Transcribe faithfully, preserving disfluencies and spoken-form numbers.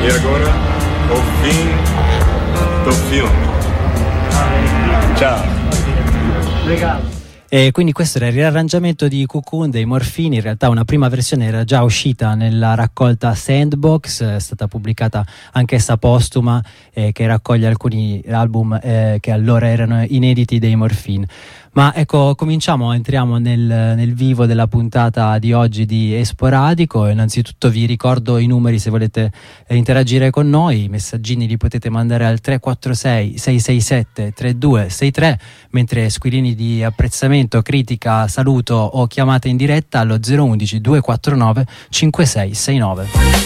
E agora, o fim do filme. Ciao. Legal. E quindi questo era il riarrangiamento di Cocoon dei Morphine. In realtà una prima versione era già uscita nella raccolta Sandbox, è stata pubblicata anch'essa postuma, eh, che raccoglie alcuni album eh, che allora erano inediti dei Morphine. Ma ecco, cominciamo, entriamo nel, nel vivo della puntata di oggi di Esporadico. Innanzitutto vi ricordo i numeri se volete eh, interagire con noi. I messaggini li potete mandare al tre quattro sei sei sei sette tre due sei tre, mentre squilini di apprezzamento, critica, saluto o chiamate in diretta allo zero uno uno due quattro nove cinque sei sei nove.